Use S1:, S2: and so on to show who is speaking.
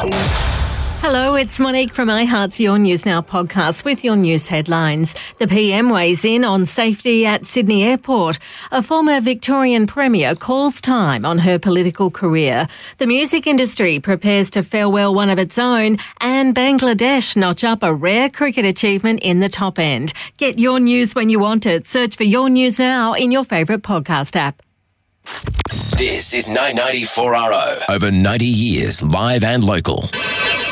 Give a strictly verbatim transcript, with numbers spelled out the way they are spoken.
S1: Hello, it's Monique from iHeart's Your News Now podcast with your news headlines. The P M weighs in on safety at Sydney Airport. A former Victorian Premier calls time on her political career. The music industry prepares to farewell one of its own, and Bangladesh notch up a rare cricket achievement in the top end. Get your news when you want it. Search for Your News Now in your favourite podcast app.
S2: This is nine ninety-four R O. Over ninety years, live and local.